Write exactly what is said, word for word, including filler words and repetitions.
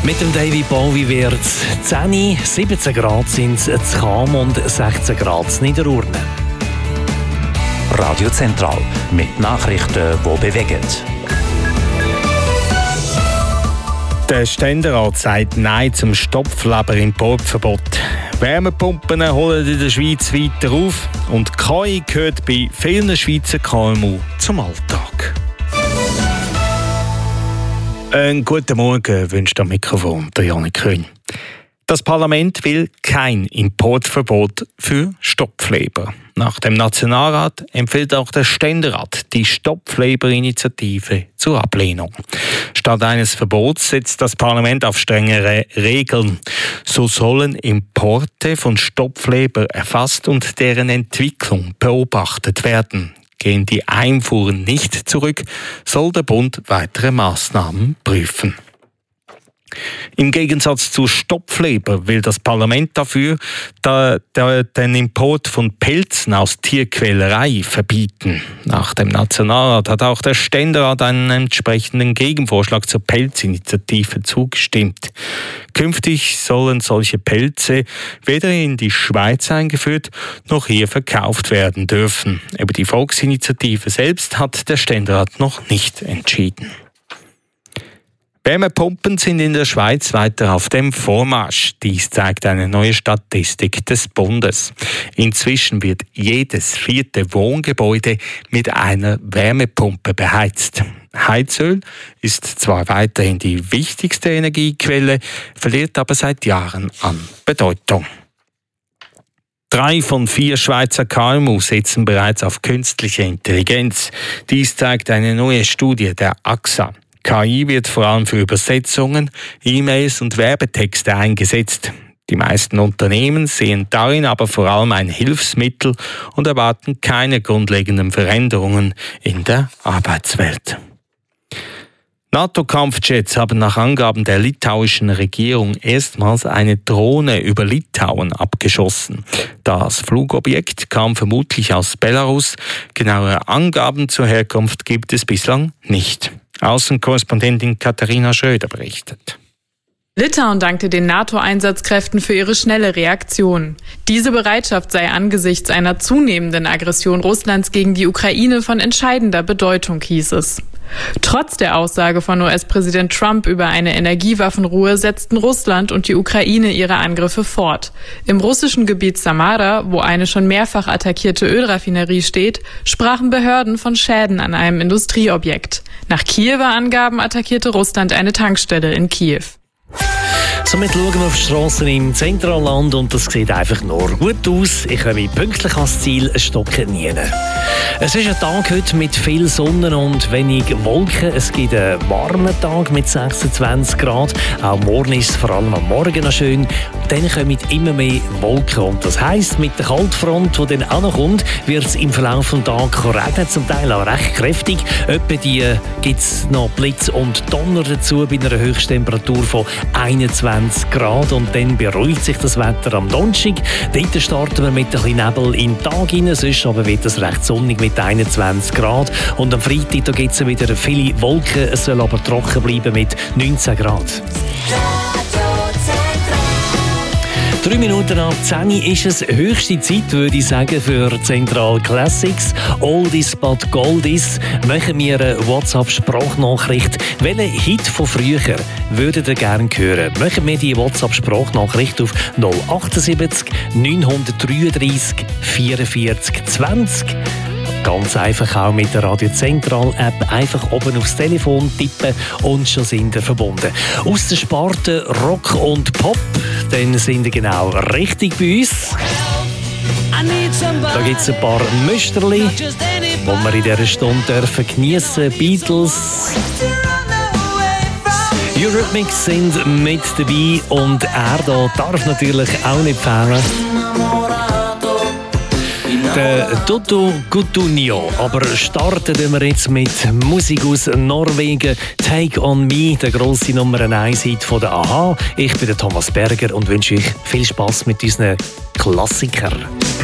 Mit dem David Bowie wird es zehn, siebzehn Grad sind es zu Cham und sechzehn Grad in Niederurne. Radio Zentral mit Nachrichten, die bewegen. Der Ständerat sagt Nein zum Stopfleber-Importverbot. Wärmepumpen holen in der Schweiz weiter auf und K I gehört bei vielen Schweizer K M U zum Alltag. Einen guten Morgen wünscht am Mikrofon der Janik Köhn. Das Parlament will kein Importverbot für Stopfleber. Nach dem Nationalrat empfiehlt auch der Ständerat die Stopfleber-Initiative zur Ablehnung. Statt eines Verbots setzt das Parlament auf strengere Regeln. So sollen Importe von Stopfleber erfasst und deren Entwicklung beobachtet werden. Gehen die Einfuhren nicht zurück, soll der Bund weitere Maßnahmen prüfen. Im Gegensatz zu Stopfleber will das Parlament dafür da, da, den Import von Pelzen aus Tierquälerei verbieten. Nach dem Nationalrat hat auch der Ständerat einen entsprechenden Gegenvorschlag zur Pelzinitiative zugestimmt. Künftig sollen solche Pelze weder in die Schweiz eingeführt noch hier verkauft werden dürfen. Über die Volksinitiative selbst hat der Ständerat noch nicht entschieden. Wärmepumpen sind in der Schweiz weiter auf dem Vormarsch. Dies zeigt eine neue Statistik des Bundes. Inzwischen wird jedes vierte Wohngebäude mit einer Wärmepumpe beheizt. Heizöl ist zwar weiterhin die wichtigste Energiequelle, verliert aber seit Jahren an Bedeutung. Drei von vier Schweizer K M U setzen bereits auf künstliche Intelligenz. Dies zeigt eine neue Studie der A X A. K I wird vor allem für Übersetzungen, E-Mails und Werbetexte eingesetzt. Die meisten Unternehmen sehen darin aber vor allem ein Hilfsmittel und erwarten keine grundlegenden Veränderungen in der Arbeitswelt. NATO-Kampfjets haben nach Angaben der litauischen Regierung erstmals eine Drohne über Litauen abgeschossen. Das Flugobjekt kam vermutlich aus Belarus. Genauere Angaben zur Herkunft gibt es bislang nicht. Außenkorrespondentin Katharina Schröder berichtet. Litauen dankte den NATO-Einsatzkräften für ihre schnelle Reaktion. Diese Bereitschaft sei angesichts einer zunehmenden Aggression Russlands gegen die Ukraine von entscheidender Bedeutung, hieß es. Trotz der Aussage von U S-Präsident Trump über eine Energiewaffenruhe setzten Russland und die Ukraine ihre Angriffe fort. Im russischen Gebiet Samara, wo eine schon mehrfach attackierte Ölraffinerie steht, sprachen Behörden von Schäden an einem Industrieobjekt. Nach Kiewer Angaben attackierte Russland eine Tankstelle in Kiew. Somit schauen wir auf die Strassen im Zentralland und das sieht einfach nur gut aus. Ich komme pünktlich ans Ziel, stocken nie. Es ist ein Tag heute mit viel Sonne und wenig Wolken. Es gibt einen warmen Tag mit sechsundzwanzig Grad. Auch morgen ist es vor allem am Morgen noch schön. Dann kommen immer mehr Wolken. Und das heisst, mit der Kaltfront, die dann auch noch kommt, wird es im Verlauf des Tages regnen, zum Teil auch recht kräftig. Etwa die gibt es noch Blitz und Donner dazu bei einer Höchsttemperatur von einundzwanzig Grad. Und dann beruhigt sich das Wetter am Donnerstag. Dort starten wir mit ein bisschen Nebel in den Tag hinein. Sonst aber wird es recht sonnig mit einundzwanzig Grad. Und am Freitag gibt es wieder viele Wolken. Es soll aber trocken bleiben mit neunzehn Grad. Drei Minuten nach zehn ist es höchste Zeit, würde ich sagen, für Zentral Classics. Oldies but Goldies. Machen wir eine WhatsApp-Sprachnachricht. Welchen Hit von früher würdet ihr gerne hören? Machen wir die WhatsApp-Sprachnachricht auf null achtundsiebzig neunhundertdreiunddreißig vierundvierzig zwanzig. Ganz einfach auch mit der Radio Zentral App einfach oben aufs Telefon tippen und schon sind wir verbunden. Aus der Sparte Rock und Pop, dann sind wir genau richtig bei uns. Da gibt es ein paar Müsterli, die wir in dieser Stunde dürfen geniessen. Beatles, Eurythmics sind mit dabei und er da darf natürlich auch nicht fehlen. Der Toto Cutugno. Aber starten wir jetzt mit Musik aus Norwegen. Take on Me, der grosse Nummer eins Hit von der A H. Ich bin der Thomas Berger und wünsche euch viel Spass mit unseren Klassikern.